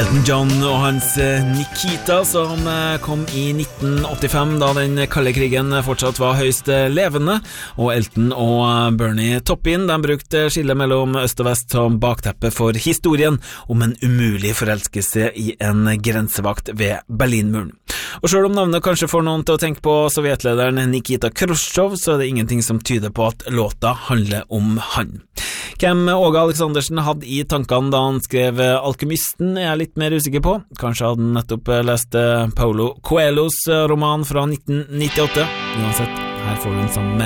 Elton John og hans Nikita som kom i 1985 da den kalde krigen fortsatt var høyst levende, og Elton og Bernie Taupin de brukte skillet mellom øst og vest som bakteppe for historien om en umulig forelskelse i en grensevakt ved Berlinmuren. Og selv om navnet kanskje får noen til å tenke på sovjetlederen Nikita Khrushchev, så er det ingenting som tyder på at låta handler om han. Hvem Åge Aleksandersen hadde i tankene da han skrev Alkymisten er jeg litt mer usikker på. Kanskje hadde han nettopp lest Paulo Coelhos roman fra 1998. Uansett, her får du en sammen med